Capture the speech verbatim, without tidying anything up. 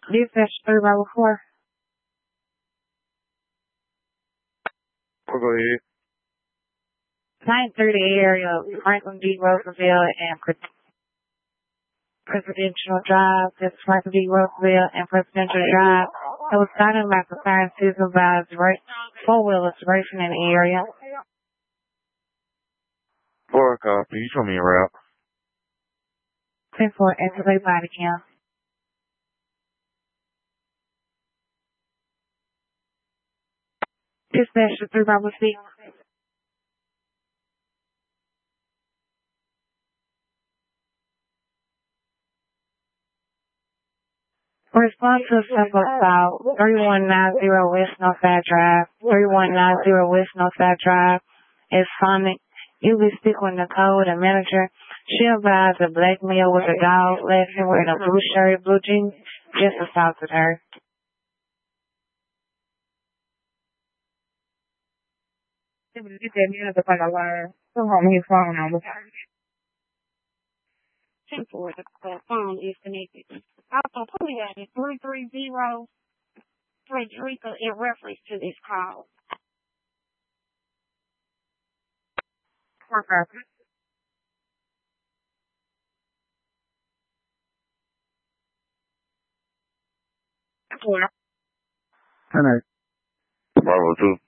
Dispatch three by four. I'll go ahead. nine thirty area, Franklin D. Roosevelt and Presidential Drive. This is Franklin D. Roosevelt and Presidential Drive. I was starting by concerned supervised right, four-wheelers racing in the area. Four copy. You show me a route. ten four, activate body cam. Dispatch to three by six. Response to simple stop, three one nine zero West Northside Drive, three one nine zero West Northside Drive is Sonic. You be speaking the code, the manager. She advised a black male with a dog laughing wearing a blue shirt, blue jeans, just assaulted her. Get that music like a liar. Still hold me his phone number. ten four, the phone is connected. Also, put me at three three zero Frederica in reference to this call. Okay. Yeah. Bravo two.